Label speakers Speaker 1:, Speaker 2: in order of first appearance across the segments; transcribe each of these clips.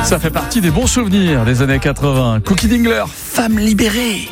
Speaker 1: Ça fait partie des bons souvenirs des années 80. Cookie Dingler, femme libérée.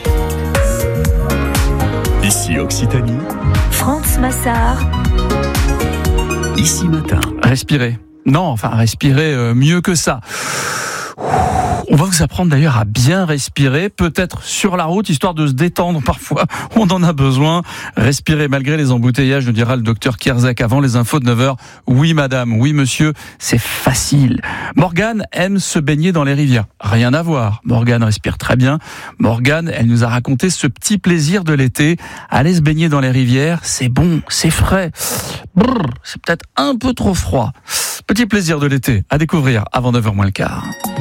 Speaker 2: Ici Occitanie,
Speaker 3: France Massard.
Speaker 2: Ici Matin.
Speaker 1: Respirez. Non, enfin, respirez mieux que ça. On va vous apprendre d'ailleurs à bien respirer, peut-être sur la route, histoire de se détendre. Parfois, on en a besoin. Respirer malgré les embouteillages, nous dira le docteur Kierzek avant les infos de 9h. Oui madame, oui monsieur, c'est facile. Morgane aime se baigner dans les rivières. Rien à voir. Morgane respire très bien. Morgane, elle nous a raconté ce petit plaisir de l'été. Aller se baigner dans les rivières, c'est bon, c'est frais. Brrr, c'est peut-être un peu trop froid. Petit plaisir de l'été à découvrir avant 9h moins le quart.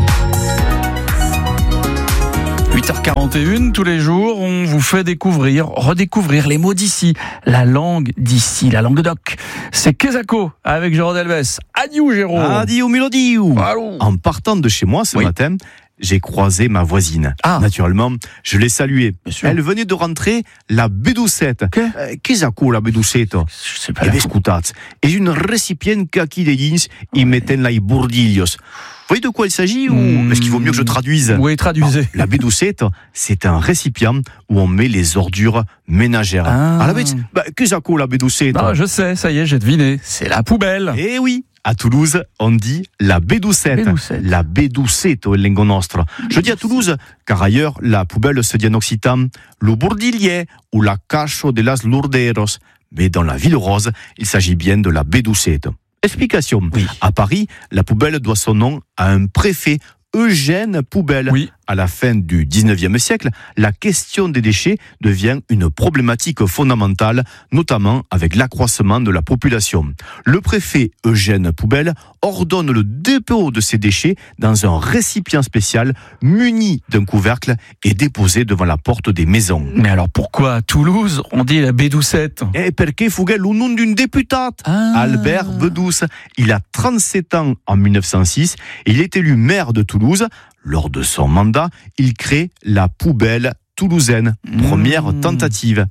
Speaker 1: 8h41, tous les jours, on vous fait redécouvrir les mots d'ici, la langue d'ici, la langue de doc. C'est Kezako avec Jérôme Delbès. Adieu Jérôme.
Speaker 4: Adieu Mélodie.
Speaker 1: Allô.
Speaker 4: En partant de chez moi ce matin, j'ai croisé ma voisine. Naturellement, je l'ai saluée. Elle venait de rentrer la Bedoucette. Kezako la Bedoucette.
Speaker 1: Je sais pas.
Speaker 4: Escutat. Et une récipiente kaki de jeans, ils mettaient là les bourdillos. Vous voyez de quoi il s'agit ou est-ce qu'il vaut mieux que je traduise?
Speaker 1: Oui, traduisez.
Speaker 4: La Bedoucette, c'est un récipient où on met les ordures ménagères. À la bête, Kezako la Bedoucette.
Speaker 1: Je sais, ça y est, j'ai deviné. C'est la poubelle.
Speaker 4: Eh oui. À Toulouse, on dit la Bedoucette. La Bedoucette, au lingo nostro. Je dis à Toulouse, car ailleurs, la poubelle se dit en occitan le bourdillier ou la cacho de las lourderos. Mais dans la ville rose, il s'agit bien de la Bedoucette. Explication. Oui. À Paris, la poubelle doit son nom à un préfet, Eugène Poubelle.
Speaker 1: Oui.
Speaker 4: À la fin du 19e siècle, la question des déchets devient une problématique fondamentale, notamment avec l'accroissement de la population. Le préfet Eugène Poubelle ordonne le dépôt de ces déchets dans un récipient spécial muni d'un couvercle et déposé devant la porte des maisons.
Speaker 1: Mais alors pourquoi à Toulouse on dit la Bedoucette?
Speaker 4: Perché fughe le nom d'une députante, Albert Bedouce. Il a 37 ans en 1906 et il est élu maire de Toulouse. Lors de son mandat, il crée la poubelle toulousaine, première tentative.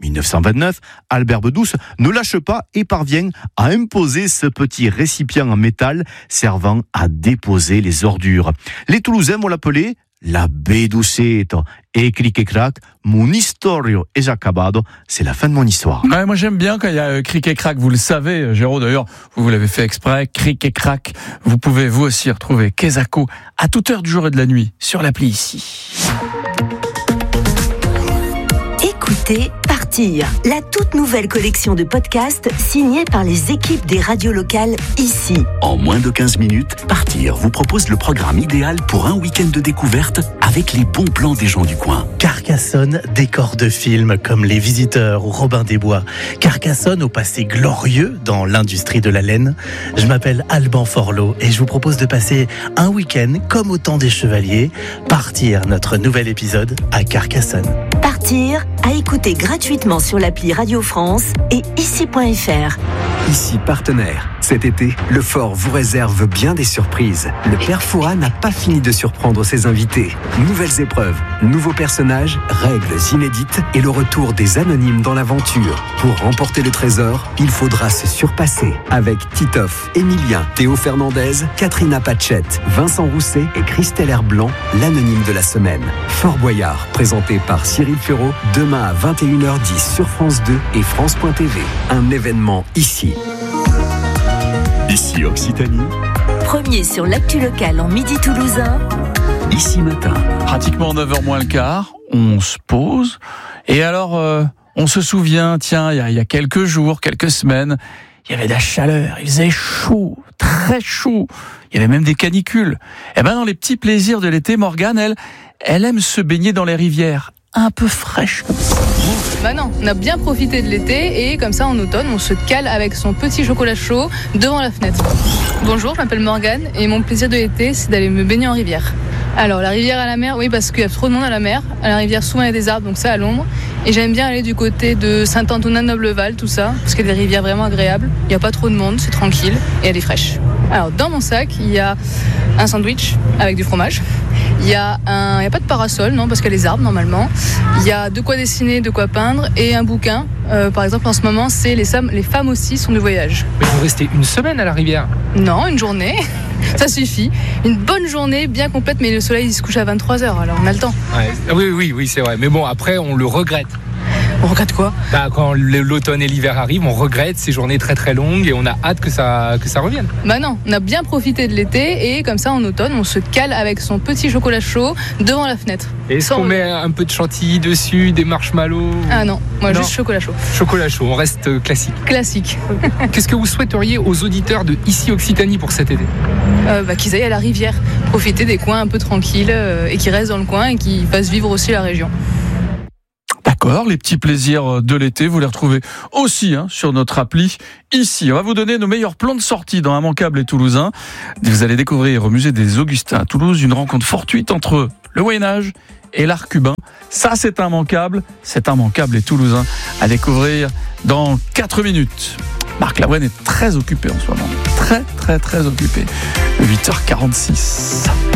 Speaker 4: 1929, Albert Bedouce ne lâche pas et parvient à imposer ce petit récipient en métal servant à déposer les ordures. Les Toulousains vont l'appeler la Bedoucette. Et cric et crac, mon historio est acabado. C'est la fin de mon histoire.
Speaker 1: Ouais, moi j'aime bien quand il y a cric et crac, vous le savez, Jérôme, d'ailleurs, vous l'avez fait exprès, cric et crac. Vous pouvez vous aussi retrouver Kezako à toute heure du jour et de la nuit sur l'appli ici.
Speaker 3: Écoutez Partir, la toute nouvelle collection de podcasts signée par les équipes des radios locales ici.
Speaker 2: En moins de 15 minutes, Partir vous propose le programme idéal pour un week-end de découverte avec les bons plans des gens du coin.
Speaker 5: Carcassonne, décor de films comme Les Visiteurs ou Robin des Bois. Carcassonne au passé glorieux dans l'industrie de la laine. Je m'appelle Alban Forlot et je vous propose de passer un week-end comme au temps des chevaliers. Partir, notre nouvel épisode à Carcassonne.
Speaker 3: Partir, à écouter gratuitement sur l'appli Radio France et ici.fr.
Speaker 6: Ici partenaire. Cet été, le Fort vous réserve bien des surprises. Le Père Fouras n'a pas fini de surprendre ses invités. Nouvelles épreuves, nouveaux personnages, règles inédites et le retour des anonymes dans l'aventure. Pour remporter le trésor, il faudra se surpasser. Avec Titoff, Emilien, Théo Fernandez, Katrina Pachette, Vincent Rousset et Christelle Herblanc, l'anonyme de la semaine. Fort Boyard, présenté par Cyril Ferraud, demain à 21h10 sur France 2 et France.tv. Un événement ici.
Speaker 2: Ici Occitanie,
Speaker 3: Premier sur l'actu locale en midi toulousain.
Speaker 2: Ici Matin.
Speaker 1: Pratiquement 9h moins le quart, on se pose et alors on se souvient, tiens, il y a quelques jours, quelques semaines, il y avait de la chaleur, il faisait chaud, très chaud, il y avait même des canicules. Et ben dans les petits plaisirs de l'été, Morgane, elle aime se baigner dans les rivières, un peu fraîches comme ça.
Speaker 7: Bah non, on a bien profité de l'été et comme ça en automne, on se cale avec son petit chocolat chaud devant la fenêtre. Bonjour, je m'appelle Morgane et mon plaisir de l'été, c'est d'aller me baigner en rivière. Alors la rivière à la mer, oui, parce qu'il y a trop de monde à la mer. À la rivière, souvent il y a des arbres, donc c'est à l'ombre. Et j'aime bien aller du côté de Saint-Antonin-Nobleval, tout ça, parce qu'il y a des rivières vraiment agréables. Il n'y a pas trop de monde, c'est tranquille et elle est fraîche. Alors, dans mon sac, il y a un sandwich avec du fromage. Il n'y a pas de parasol, non, parce qu'il y a les arbres normalement. Il y a de quoi dessiner, de quoi peindre et un bouquin. Par exemple, en ce moment, c'est les femmes aussi sont de voyage.
Speaker 8: Mais vous restez une semaine à la rivière?
Speaker 7: Non, une journée. Ça suffit. Une bonne journée bien complète, mais le soleil il se couche à 23h, alors on a le temps.
Speaker 8: Ouais. Oui, c'est vrai. Mais bon, après, on le regrette.
Speaker 7: On regrette quoi?
Speaker 8: Quand l'automne et l'hiver arrivent, on regrette ces journées très très longues et on a hâte que ça revienne.
Speaker 7: Bah non, on a bien profité de l'été et comme ça en automne, on se cale avec son petit chocolat chaud devant la fenêtre.
Speaker 8: Est-ce qu'on met un peu de chantilly dessus, des marshmallows?
Speaker 7: Ah non, juste chocolat chaud.
Speaker 8: Chocolat chaud, on reste classique.
Speaker 7: Classique.
Speaker 8: Qu'est-ce que vous souhaiteriez aux auditeurs de Ici Occitanie pour cet été?
Speaker 7: Qu'ils aillent à la rivière, profiter des coins un peu tranquilles et qu'ils restent dans le coin et qu'ils fassent vivre aussi la région.
Speaker 1: D'accord, les petits plaisirs de l'été, vous les retrouvez aussi sur notre appli ici. On va vous donner nos meilleurs plans de sortie dans Immanquable et Toulousain. Vous allez découvrir au musée des Augustins à Toulouse une rencontre fortuite entre le Moyen-Âge et l'art cubain. Ça, c'est immanquable et Toulousain à découvrir dans 4 minutes. Marc Lavoine est très occupé en ce moment. Très occupé. 8h46.